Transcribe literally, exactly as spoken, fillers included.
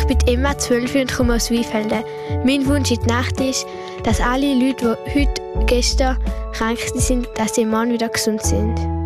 bin Emma, zwölf und komme aus Weinfelden. Mein Wunsch in der Nacht ist, dass alle Leute, die heute, gestern krank sind, dass sie morgen wieder gesund sind.